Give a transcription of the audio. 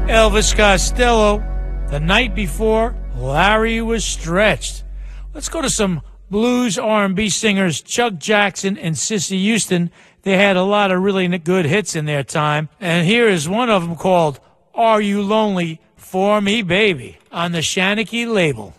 Elvis Costello, The Night Before Larry Was Stretched. Let's go to some blues R&B singers, Chuck Jackson and Cissy Houston. They had a lot of really good hits in their time. And here is one of them called Are You Lonely for Me, Baby, on the Shanachie label.